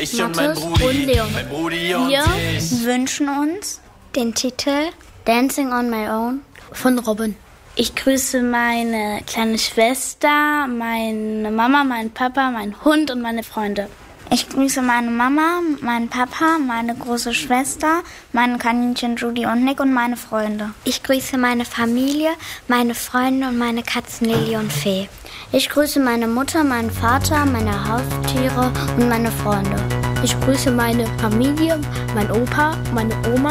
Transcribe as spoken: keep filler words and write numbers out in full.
Ich Matthäus und mein Brudi, und Leon. mein Brudi und Wir ich. wünschen uns den Titel Dancing on My Own von Robin. Ich grüße meine kleine Schwester, meine Mama, meinen Papa, meinen Hund und meine Freunde. Ich grüße meine Mama, meinen Papa, meine große Schwester, meine Kaninchen Judy und Nick und meine Freunde. Ich grüße meine Familie, meine Freunde und meine Katzen Lilly und Fee. Ich grüße meine Mutter, meinen Vater, meine Haustiere und meine Freunde. Ich grüße meine Familie, mein Opa, meine Oma,